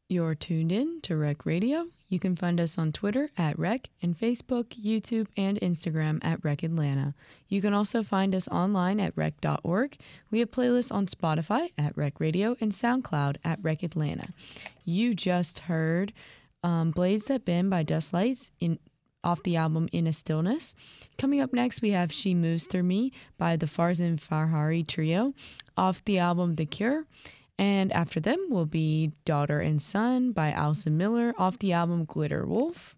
You're tuned in to Rec Radio. You can find us on Twitter at Rec and Facebook, YouTube, and Instagram at Rec Atlanta. You can also find us online at rec.org. We have playlists on Spotify at Rec Radio and SoundCloud at Rec Atlanta. You just heard Blaze That Bend by Dust Lights off the album In a Stillness. Coming up next, we have She Moves Through Me by the Farzan Farhari Trio off the album The Cure. And after them will be Daughter and Son by Alison Miller off the album Glitter Wolf.